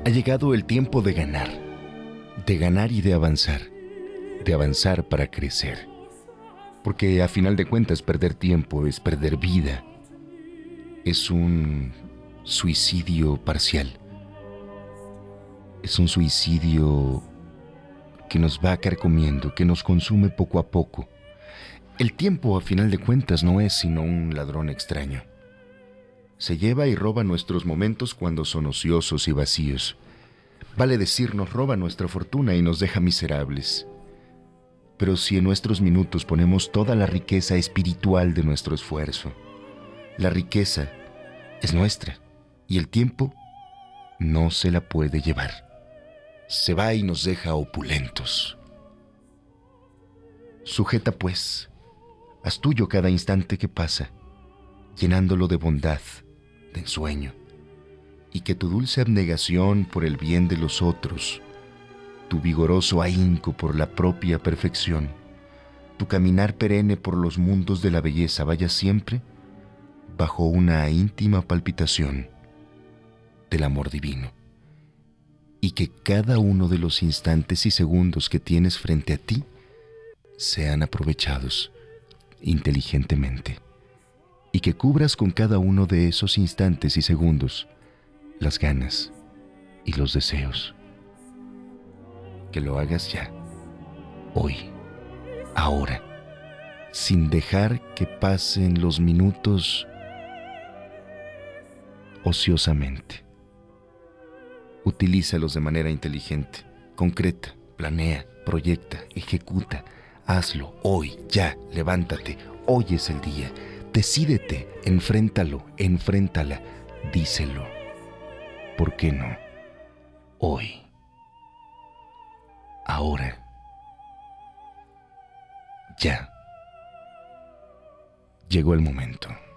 Ha llegado el tiempo de ganar y de avanzar para crecer. Porque a final de cuentas perder tiempo es perder vida. Es un suicidio parcial. Es un suicidio que nos va carcomiendo, que nos consume poco a poco. El tiempo a final de cuentas no es sino un ladrón extraño. Se lleva y roba nuestros momentos cuando son ociosos y vacíos. Vale decir, nos roba nuestra fortuna y nos deja miserables. Pero si en nuestros minutos ponemos toda la riqueza espiritual de nuestro esfuerzo, la riqueza es nuestra y el tiempo no se la puede llevar. Se va y nos deja opulentos. Sujeta pues, haz tuyo cada instante que pasa, llenándolo de bondad, de ensueño, y que tu dulce abnegación por el bien de los otros, tu vigoroso ahínco por la propia perfección, tu caminar perenne por los mundos de la belleza vaya siempre bajo una íntima palpitación del amor divino, y que cada uno de los instantes y segundos que tienes frente a ti sean aprovechados inteligentemente, y que cubras con cada uno de esos instantes y segundos las ganas y los deseos. Que lo hagas ya, hoy, ahora, sin dejar que pasen los minutos ociosamente. Utilízalos de manera inteligente, concreta, planea, proyecta, ejecuta. Hazlo hoy, ya, levántate, hoy es el día. Decídete, enfréntalo, enfréntala, díselo. ¿Por qué no? Hoy. Ahora. Ya. Llegó el momento.